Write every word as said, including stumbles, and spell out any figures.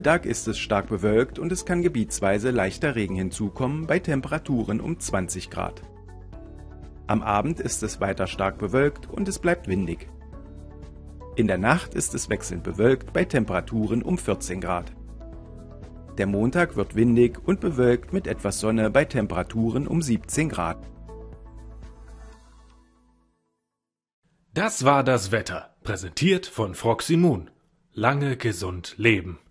Tag ist es stark bewölkt und es kann gebietsweise leichter Regen hinzukommen bei Temperaturen um zwanzig Grad. Am Abend ist es weiter stark bewölkt und es bleibt windig. In der Nacht ist es wechselnd bewölkt bei Temperaturen um vierzehn Grad. Der Montag wird windig und bewölkt mit etwas Sonne bei Temperaturen um siebzehn Grad. Das war das Wetter, präsentiert von Froximun. Lange gesund leben.